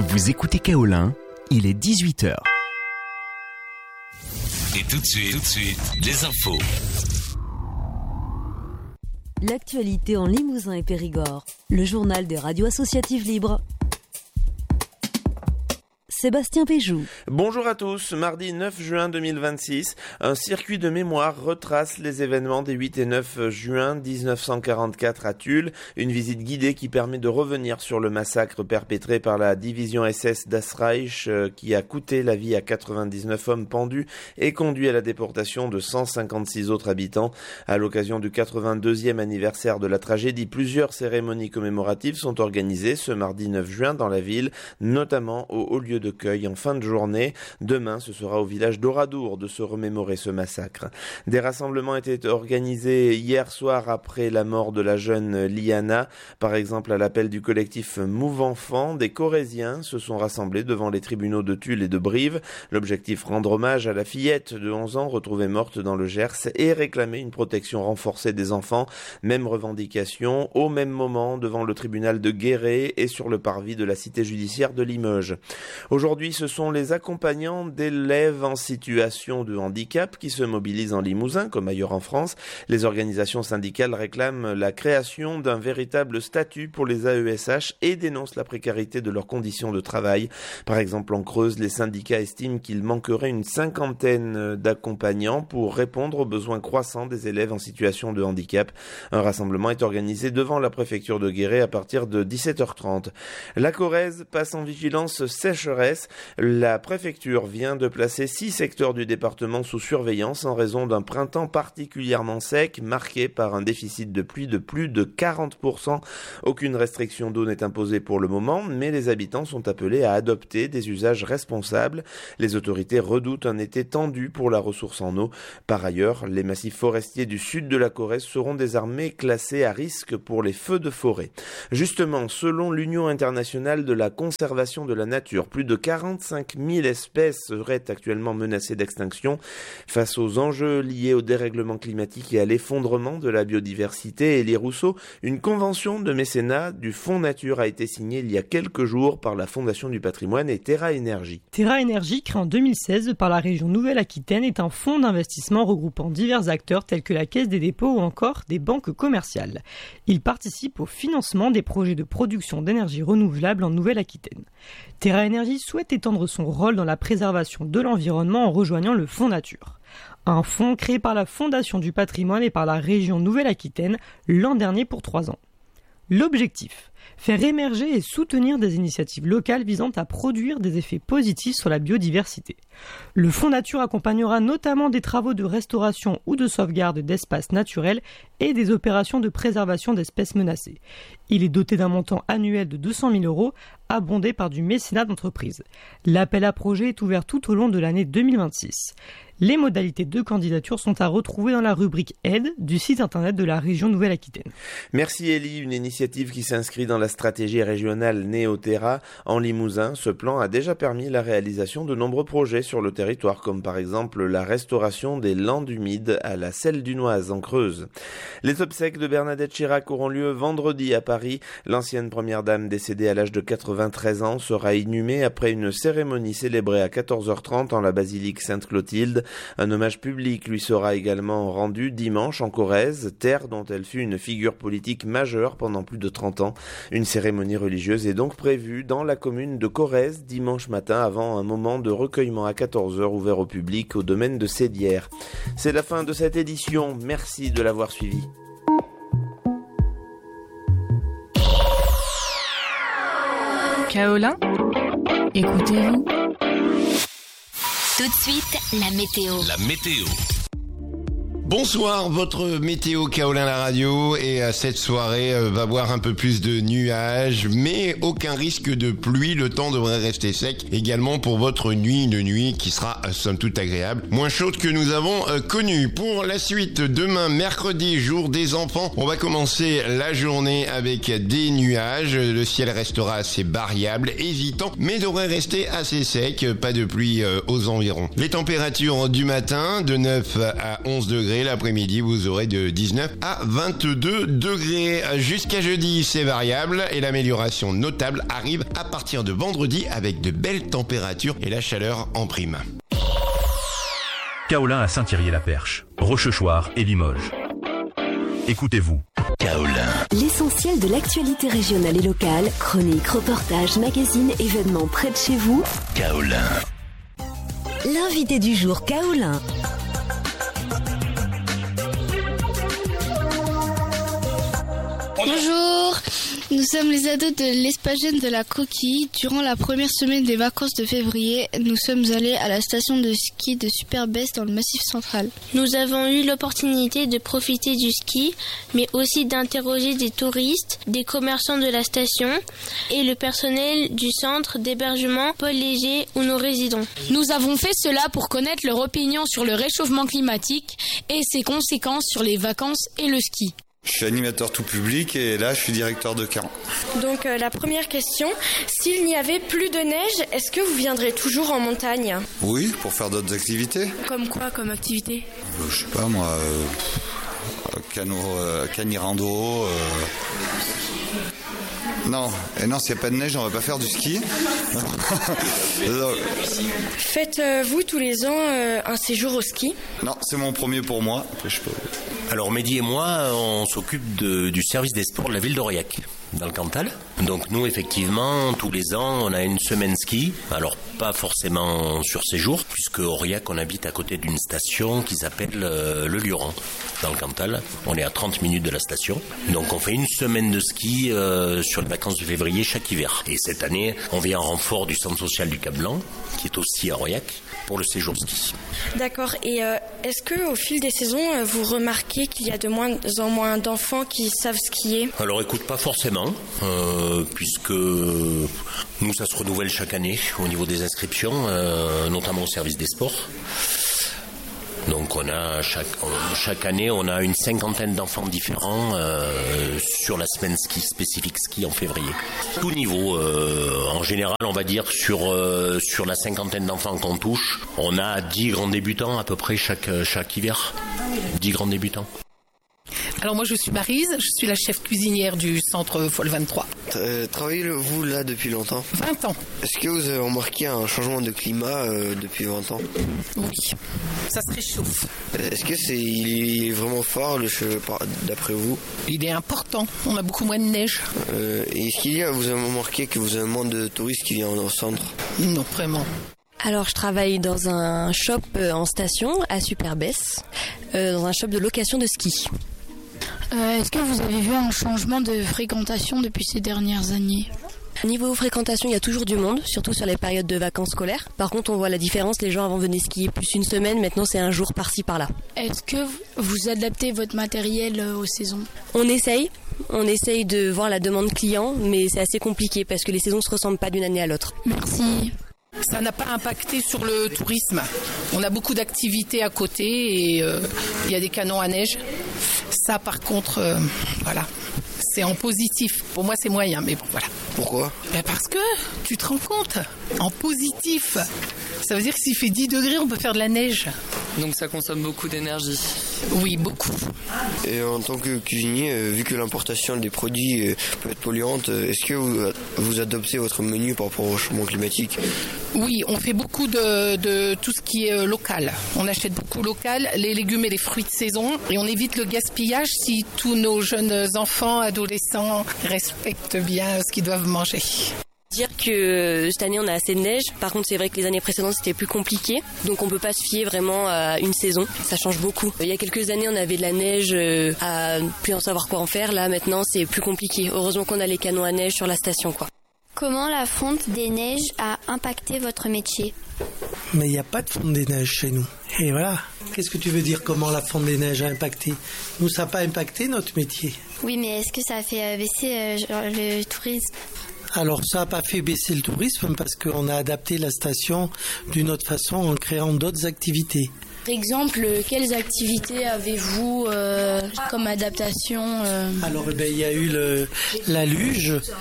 Vous écoutez Kaolin, il est 18h. Et tout de suite, les infos. L'actualité en Limousin et Périgord. Le journal des radios associatives libres. Sébastien Péjou. Bonjour à tous. Mardi 9 juin 2026, un circuit de mémoire retrace les événements des 8 et 9 juin 1944 à Tulle. Une visite guidée qui permet de revenir sur le massacre perpétré par la division SS Das Reich qui a coûté la vie à 99 hommes pendus et conduit à la déportation de 156 autres habitants. À l'occasion du 82e anniversaire de la tragédie, plusieurs cérémonies commémoratives sont organisées ce mardi 9 juin dans la ville, notamment au haut lieu de cueil en fin de journée. Demain, ce sera au village d'Oradour de se remémorer ce massacre. Des rassemblements étaient organisés hier soir après la mort de la jeune Liana. Par exemple, à l'appel du collectif Mouve Enfant, des Corréziens se sont rassemblés devant les tribunaux de Tulle et de Brive. L'objectif, rendre hommage à la fillette de 11 ans retrouvée morte dans le Gers et réclamer une protection renforcée des enfants. Même revendication au même moment devant le tribunal de Guéret et sur le parvis de la cité judiciaire de Limoges. Aujourd'hui, ce sont les accompagnants d'élèves en situation de handicap qui se mobilisent en Limousin, comme ailleurs en France. Les organisations syndicales réclament la création d'un véritable statut pour les AESH et dénoncent la précarité de leurs conditions de travail. Par exemple, en Creuse, les syndicats estiment qu'il manquerait une 50aine d'accompagnants pour répondre aux besoins croissants des élèves en situation de handicap. Un rassemblement est organisé devant la préfecture de Guéret à partir de 17h30. La Corrèze passe en vigilance sécheresse. La préfecture vient de placer 6 secteurs du département sous surveillance en raison d'un printemps particulièrement sec, marqué par un déficit de pluie de plus de 40%. Aucune restriction d'eau n'est imposée pour le moment, mais les habitants sont appelés à adopter des usages responsables. Les autorités redoutent un été tendu pour la ressource en eau. Par ailleurs, les massifs forestiers du sud de la Corrèze seront désormais classés à risque pour les feux de forêt. Justement, selon l'Union internationale de la conservation de la nature, plus de 45 000 espèces seraient actuellement menacées d'extinction. Face aux enjeux liés au dérèglement climatique et à l'effondrement de la biodiversité, Élie Rousseau, une convention de mécénat du Fonds Nature a été signée il y a quelques jours par la Fondation du Patrimoine et Terra Énergie. Terra Énergie, créé en 2016 par la région Nouvelle-Aquitaine, est un fonds d'investissement regroupant divers acteurs tels que la Caisse des dépôts ou encore des banques commerciales. Il participe au financement des projets de production d'énergie renouvelable en Nouvelle-Aquitaine. Terra Énergie souhaite étendre son rôle dans la préservation de l'environnement en rejoignant le Fonds Nature. Un fonds créé par la Fondation du Patrimoine et par la région Nouvelle-Aquitaine l'an dernier pour 3 ans. L'objectif, faire émerger et soutenir des initiatives locales visant à produire des effets positifs sur la biodiversité. Le Fonds Nature accompagnera notamment des travaux de restauration ou de sauvegarde d'espaces naturels et des opérations de préservation d'espèces menacées. Il est doté d'un montant annuel de 200 000 €, abondé par du mécénat d'entreprise. L'appel à projet est ouvert tout au long de l'année 2026. Les modalités de candidature sont à retrouver dans la rubrique Aide du site internet de la région Nouvelle-Aquitaine. Merci Élie, une initiative qui s'inscrit dans la stratégie régionale Néo-Terra. En Limousin, ce plan a déjà permis la réalisation de nombreux projets sur le territoire, comme par exemple la restauration des landes humides à la Selle-Dunoise en Creuse. Les obsèques de Bernadette Chirac auront lieu vendredi à Paris. L'ancienne première dame décédée à l'âge de 93 ans sera inhumée après une cérémonie célébrée à 14h30 en la basilique Sainte-Clotilde. Un hommage public lui sera également rendu dimanche en Corrèze, terre dont elle fut une figure politique majeure pendant plus de 30 ans. Une cérémonie religieuse est donc prévue dans la commune de Corrèze dimanche matin avant un moment de recueillement à 14h ouvert au public au domaine de Sédières. C'est la fin de cette édition. Merci de l'avoir suivi. Kaolin, écoutez-vous. Tout de suite, la météo. La météo. Bonsoir, votre météo Kaolin la radio, et cette soirée va voir un peu plus de nuages, mais aucun risque de pluie, le temps devrait rester sec également pour votre nuit, une nuit qui sera somme toute agréable, moins chaude que nous avons connue. Pour la suite, demain mercredi, jour des enfants, on va commencer la journée avec des nuages, le ciel restera assez variable, hésitant, mais devrait rester assez sec, pas de pluie aux environs. Les températures du matin, de 9 à 11 degrés, degrés. L'après-midi, vous aurez de 19 à 22 degrés. Jusqu'à jeudi, c'est variable et l'amélioration notable arrive à partir de vendredi avec de belles températures et la chaleur en prime. Kaolin à Saint-Thierry-la-Perche, Rochechouart et Limoges. Écoutez-vous. Kaolin. L'essentiel de l'actualité régionale et locale, chroniques, reportages, magazines, événements près de chez vous. Kaolin. L'invité du jour, Kaolin. Bonjour, nous sommes les ados de l'espace jeune de la Coquille. Durant la première semaine des vacances de février, nous sommes allés à la station de ski de Superbès dans le Massif central. Nous avons eu l'opportunité de profiter du ski, mais aussi d'interroger des touristes, des commerçants de la station et le personnel du centre d'hébergement Paul Léger où nous résidons. Nous avons fait cela pour connaître leur opinion sur le réchauffement climatique et ses conséquences sur les vacances et le ski. Je suis animateur tout public et là je suis directeur de camp. Donc la première question, s'il n'y avait plus de neige, est-ce que vous viendrez toujours en montagne ? Oui, pour faire d'autres activités. Comme quoi comme activité ? Je sais pas moi, canirando. Non, s'il n'y a pas de neige, on va pas faire du ski. Faites-vous tous les ans un séjour au ski ? Non, c'est mon premier pour moi. Alors Mehdi et moi, on s'occupe du service des sports de la ville d'Aurillac, dans le Cantal. Donc nous, effectivement, tous les ans, on a une semaine ski. Alors pas forcément sur séjour, puisque Aurillac, on habite à côté d'une station qui s'appelle le Lioran, dans le Cantal. On est à 30 minutes de la station. Donc on fait une semaine de ski sur les vacances de février chaque hiver. Et cette année, on vient en renfort du centre social du Cap-Blanc, qui est aussi à Aurillac, pour le séjour ski. D'accord. Et est-ce qu'au fil des saisons, vous remarquez qu'il y a de moins en moins d'enfants qui savent skier ? Alors écoute, pas forcément, puisque nous, ça se renouvelle chaque année au niveau des inscriptions, notamment au service des sports. Donc on a chaque année, on a une 50aine d'enfants différents sur la semaine ski, spécifique ski en février. Tout niveau, en général, on va dire sur la 50aine d'enfants qu'on touche, on a 10 grands débutants à peu près chaque hiver. 10 grands débutants. Alors moi je suis Maryse, je suis la chef cuisinière du centre Folle 23. Travaillez-vous là depuis longtemps ? 20 ans. Est-ce que vous avez remarqué un changement de climat depuis 20 ans ? Oui, ça se réchauffe. Est-ce que il est vraiment fort d'après vous ? Il est important, on a beaucoup moins de neige. Est-ce vous avez remarqué que vous avez moins de touristes qui viennent au centre ? Non, vraiment. Alors je travaille dans un shop en station à Superbès, dans un shop de location de ski. Est-ce que vous avez vu un changement de fréquentation depuis ces dernières années ? Niveau fréquentation, il y a toujours du monde, surtout sur les périodes de vacances scolaires. Par contre, on voit la différence, les gens avant venaient skier plus une semaine, maintenant c'est un jour par-ci par-là. Est-ce que vous adaptez votre matériel aux saisons ? On essaye de voir la demande client, mais c'est assez compliqué parce que les saisons ne se ressemblent pas d'une année à l'autre. Merci. Ça n'a pas impacté sur le tourisme. On a beaucoup d'activités à côté et il y a des canons à neige. Ça, par contre, voilà, c'est en positif. Pour moi, c'est moyen, mais bon, voilà. Pourquoi ? Parce que, tu te rends compte, en positif, ça veut dire que s'il fait 10 degrés, on peut faire de la neige. Donc ça consomme beaucoup d'énergie. Oui, beaucoup. Et en tant que cuisinier, vu que l'importation des produits peut être polluante, est-ce que vous adoptez votre menu par rapport au changement climatique ? Oui, on fait beaucoup de tout ce qui est local. On achète beaucoup local, les légumes et les fruits de saison, et on évite le gaspillage si tous nos jeunes enfants, adolescents respectent bien ce qu'ils doivent manger. Dire que cette année on a assez de neige, par contre c'est vrai que les années précédentes c'était plus compliqué, donc on peut pas se fier vraiment à une saison, ça change beaucoup. Il y a quelques années on avait de la neige à plus en savoir quoi en faire, là maintenant c'est plus compliqué. Heureusement qu'on a les canons à neige sur la station quoi. Comment la fonte des neiges a impacté votre métier ? Mais il n'y a pas de fonte des neiges chez nous. Et voilà. Qu'est-ce que tu veux dire, comment la fonte des neiges a impacté ? Nous, ça n'a pas impacté notre métier. Oui, mais est-ce que ça a fait baisser le tourisme ? Alors, ça n'a pas fait baisser le tourisme parce qu'on a adapté la station d'une autre façon en créant d'autres activités. Par exemple, quelles activités avez-vous comme adaptation Alors, il y a eu la luge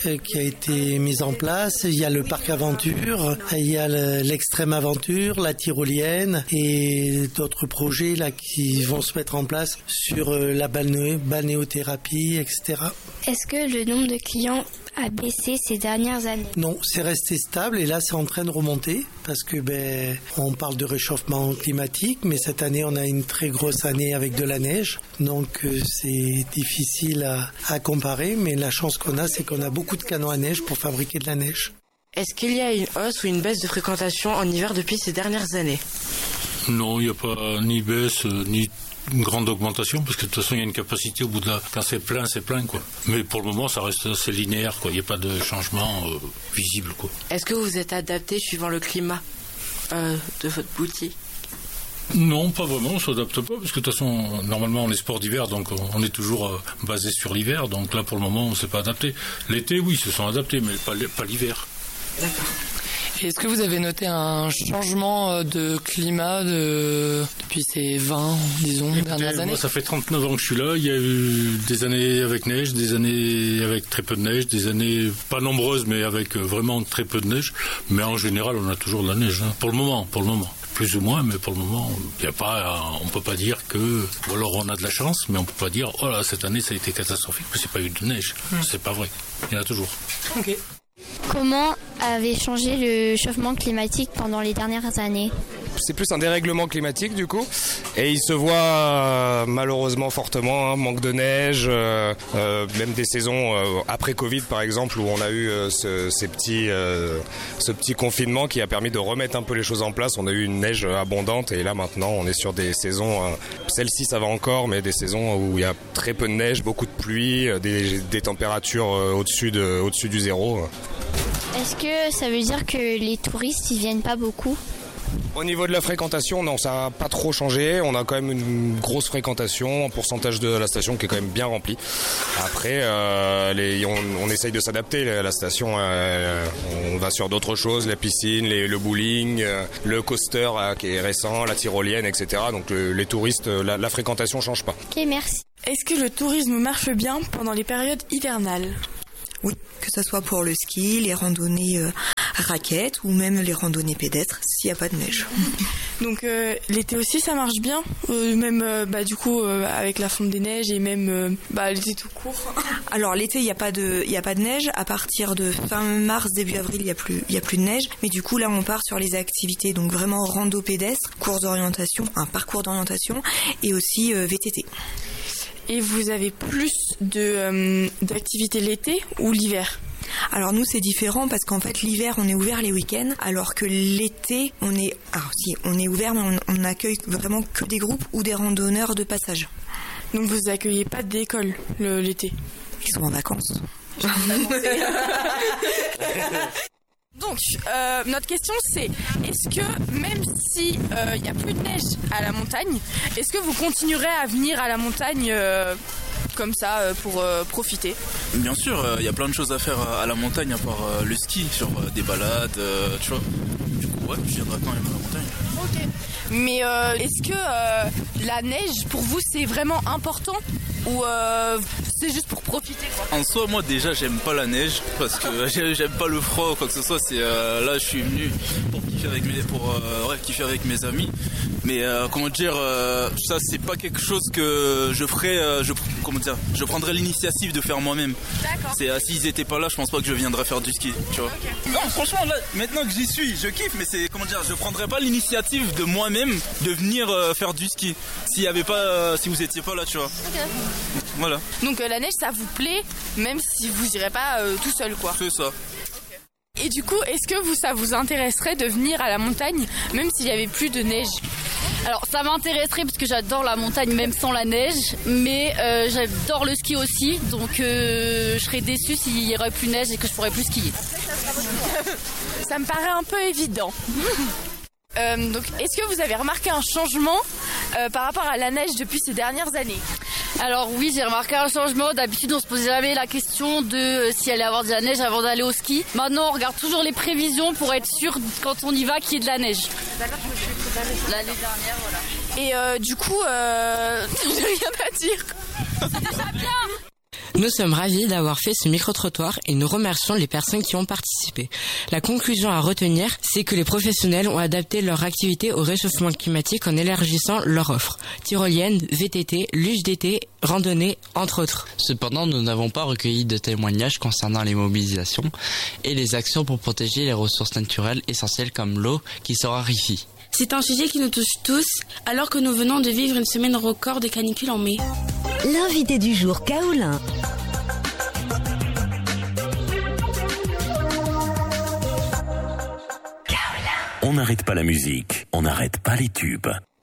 qui a été mise en place. Il y a le parc aventure, il y a l'extrême aventure, la tyrolienne et d'autres projets là qui vont se mettre en place sur la balnéothérapie, etc. Est-ce que le nombre de clients a baissé ces dernières années? Non, c'est resté stable et là c'est en train de remonter parce que on parle de réchauffement climatique, mais cette année on a une très grosse année avec de la neige, donc c'est difficile à comparer, mais la chance qu'on a, c'est qu'on a beaucoup de canons à neige pour fabriquer de la neige. Est-ce qu'il y a une hausse ou une baisse de fréquentation en hiver depuis ces dernières années? Non, il n'y a pas ni baisse ni une grande augmentation, parce que de toute façon il y a une capacité au bout de quand c'est plein quoi. Mais pour le moment ça reste assez linéaire quoi. Il n'y a pas de changement visible quoi. Est-ce que vous êtes adapté suivant le climat de votre boutique? Non, pas vraiment, on s'adapte pas, parce que de toute façon normalement on est sport d'hiver, donc on est toujours basé sur l'hiver, donc là pour le moment on s'est pas adapté. L'été oui, ils se sont adaptés, mais pas l'hiver. D'accord. Est-ce que vous avez noté un changement de climat depuis ces 20, disons, dernières années? Moi, ça fait 39 ans que je suis là. Il y a eu des années avec neige, des années avec très peu de neige, des années pas nombreuses, mais avec vraiment très peu de neige. Mais en général, on a toujours de la neige, hein. Pour le moment. Plus ou moins, mais pour le moment, on peut pas dire que, ou alors on a de la chance, mais on peut pas dire, oh là, cette année ça a été catastrophique, parce qu'il n'y a pas eu de neige. C'est pas vrai. Il y en a toujours. Ok. Comment avait changé le réchauffement climatique pendant les dernières années? C'est plus un dérèglement climatique du coup, et il se voit malheureusement fortement, hein, manque de neige, même des saisons après Covid par exemple, où on a eu ce petit confinement qui a permis de remettre un peu les choses en place. On a eu une neige abondante et là maintenant on est sur des saisons, celle-ci ça va encore, mais des saisons où il y a très peu de neige, beaucoup de pluie, des températures au-dessus du zéro. Est-ce que ça veut dire que les touristes ils viennent pas beaucoup? Au niveau de la fréquentation, non, ça n'a pas trop changé. On a quand même une grosse fréquentation, un pourcentage de la station qui est quand même bien rempli. Après, on essaye de s'adapter. La station, on va sur d'autres choses, la piscine, le bowling, le coaster qui est récent, la tyrolienne, etc. Donc les touristes, la fréquentation ne change pas. Ok, merci. Est-ce que le tourisme marche bien pendant les périodes hivernales? Oui, que ce soit pour le ski, les randonnées raquettes ou même les randonnées pédestres s'il n'y a pas de neige. Donc l'été aussi ça marche bien, même du coup avec la fonte des neiges et même l'été tout court. Alors l'été il n'y a pas de neige, à partir de fin mars début avril il y a plus de neige, mais du coup là on part sur les activités donc vraiment rando pédestre, course d'orientation, un parcours d'orientation et aussi VTT. Et vous avez plus d'activités l'été ou l'hiver? Alors nous c'est différent parce qu'en fait l'hiver on est ouvert les week-ends, alors que l'été on est ouvert mais on n'accueille vraiment que des groupes ou des randonneurs de passage. Donc vous accueillez pas d'école l'été? Ils sont en vacances. Donc, notre question c'est, est-ce que même si il n'y a plus de neige à la montagne, est-ce que vous continuerez à venir à la montagne comme ça pour profiter? Bien sûr, il y a plein de choses à faire à la montagne à part le ski, genre des balades, tu vois. Du coup, ouais, je viendrai quand même à la montagne. Ok. Mais est-ce que la neige pour vous c'est vraiment important ou c'est juste pour profiter quoi? En soi, moi déjà j'aime pas la neige parce que j'aime pas le froid ou quoi que ce soit. C'est là je suis venu pour kiffer avec mes amis. Mais comment dire, ça c'est pas quelque chose que je ferais. Je prendrais l'initiative de faire moi-même. D'accord. C'est s'ils étaient pas là, je pense pas que je viendrais faire du ski. Tu vois. Okay. Non, franchement là, maintenant que j'y suis, je kiffe. Mais c'est je prendrais pas l'initiative de moi-même de venir faire du ski si vous étiez pas là, tu vois. Okay. Voilà. Donc la neige ça vous plaît même si vous irez pas tout seul quoi. C'est ça. Et du coup, est-ce que ça vous intéresserait de venir à la montagne même s'il y avait plus de neige? Alors ça m'intéresserait parce que j'adore la montagne même sans la neige, mais j'adore le ski aussi, donc je serais déçue s'il y aurait plus de neige et que je pourrais plus skier. Ça me paraît un peu évident. Donc, est-ce que vous avez remarqué un changement par rapport à la neige depuis ces dernières années? Alors oui, j'ai remarqué un changement. D'habitude, on se posait jamais la question de s'il allait avoir de la neige avant d'aller au ski. Maintenant, on regarde toujours les prévisions pour être sûr quand on y va qu'il y ait de la neige. L'année dernière, voilà. Et du coup, j'ai rien à dire. C'est déjà bien. Nous sommes ravis d'avoir fait ce micro-trottoir et nous remercions les personnes qui ont participé. La conclusion à retenir, c'est que les professionnels ont adapté leur activité au réchauffement climatique en élargissant leur offre. Tyrolienne, VTT, luge d'été, randonnée, entre autres. Cependant, nous n'avons pas recueilli de témoignages concernant les mobilisations et les actions pour protéger les ressources naturelles essentielles comme l'eau qui se raréfie. C'est un sujet qui nous touche tous, alors que nous venons de vivre une semaine record de canicule en mai. L'invité du jour, Kaolin. On n'arrête pas la musique, on n'arrête pas les tubes.